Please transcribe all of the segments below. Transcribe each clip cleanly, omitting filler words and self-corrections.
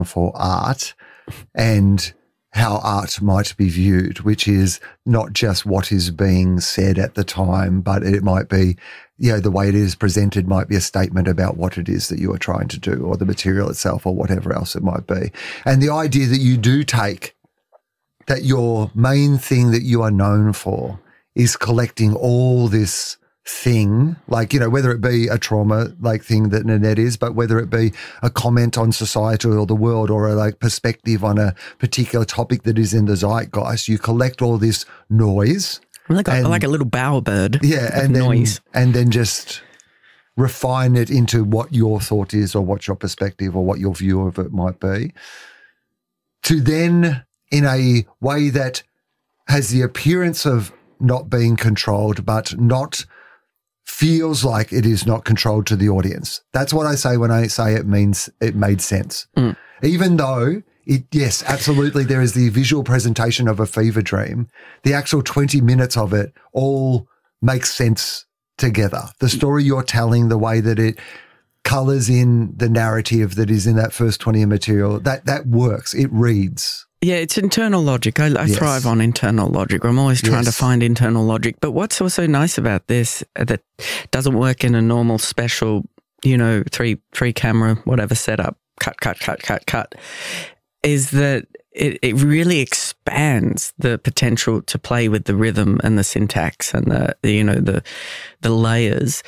for art and how art might be viewed, which is not just what is being said at the time, but it might be, the way it is presented might be a statement about what it is that you are trying to do, or the material itself, or whatever else it might be. And the idea that you do take that your main thing that you are known for is collecting all this thing, like, whether it be a trauma like thing that Nanette is, but whether it be a comment on society or the world, or a perspective on a particular topic that is in the zeitgeist, you collect all this noise. Like a little bowerbird. Yeah, and noise. And then just refine it into what your thought is, or what your perspective, or what your view of it might be. To then, in a way that has the appearance of not being controlled, but not feels like it is not controlled to the audience. That's what I say when I say it means it made sense. Even though yes, absolutely, there is the visual presentation of a fever dream. The actual 20 minutes of it all makes sense together. The story you're telling, the way that it colours in the narrative that is in that first 20 material, that works. It reads. Yeah, it's internal logic. I thrive on internal logic. I'm always trying to find internal logic. But what's also nice about this that doesn't work in a normal special, three camera, whatever setup, cut, is that it really expands the potential to play with the rhythm and the syntax and the layers.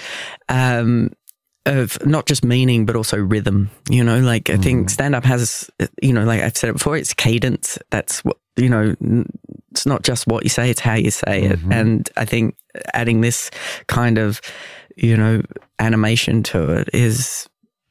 Of not just meaning, but also rhythm, I think stand-up has, like I've said it before, it's cadence. That's what, it's not just what you say, it's how you say it. And I think adding this kind of, animation to it is,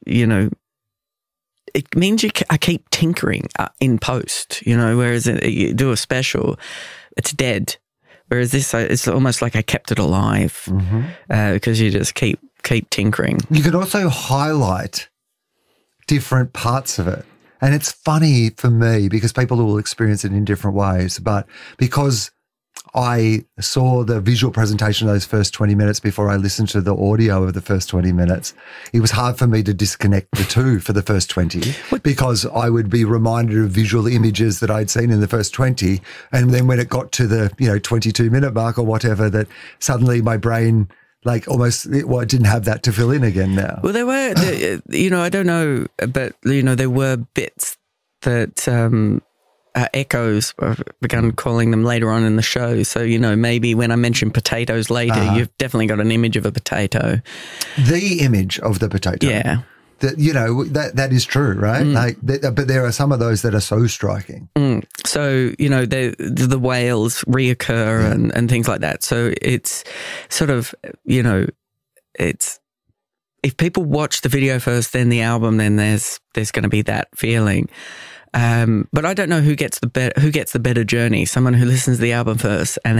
it means I keep tinkering in post, whereas you do a special, it's dead. Whereas this, it's almost like I kept it alive because you just keep tinkering. You could also highlight different parts of it. And it's funny for me because people will experience it in different ways. But because I saw the visual presentation of those first 20 minutes before I listened to the audio of the first 20 minutes, it was hard for me to disconnect the two for the first 20 because I would be reminded of visual images that I'd seen in the first 20. And then when it got to the 22-minute mark or whatever, that suddenly my brain it didn't have that to fill in again now. Well, there were, I don't know, but, there were bits that echoes, I've begun calling them later on in the show. So, maybe when I mention potatoes later, you've definitely got an image of a potato. The image of the potato. Yeah. That is true, right? But there are some of those that are so striking. So, the whales reoccur and things like that. So it's sort of, it's, if people watch the video first, then the album, then there's going to be that feeling. But I don't know who gets the better journey. Someone who listens to the album first and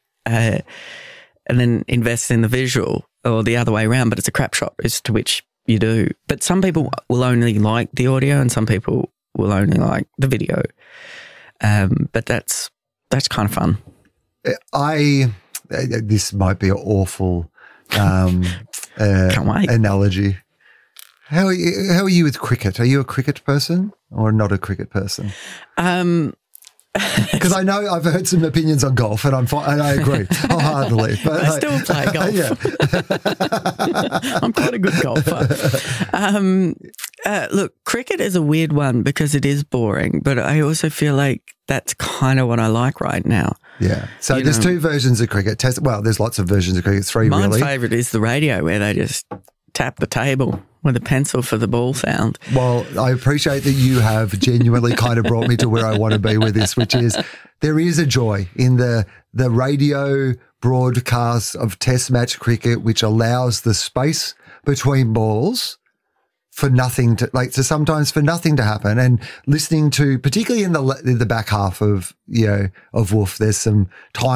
then invests in the visual, or the other way around. But it's a crap shot as to which you do. But some people will only like the audio, and some people will only like the video. But that's kind of fun. This might be an awful Can't wait. Analogy. How are you with cricket? Are you a cricket person or not a cricket person? Because I know I've heard some opinions on golf, and I agree wholeheartedly. But I still play golf. I'm quite a good golfer. Look, cricket is a weird one because it is boring, but I also feel like that's kind of what I like right now. Yeah. So there's two versions of cricket. Well, there's lots of versions of cricket. Three, Mine's really. Mine's favourite is the radio, where they just tap the table with a pencil for the ball sound. Well, I appreciate that you have genuinely kind of brought me to where I want to be with this, which is there is a joy in the radio broadcast of Test match cricket, which allows the space between balls for nothing to sometimes for nothing to happen, and listening to, particularly in the back half of Wolf, there's some time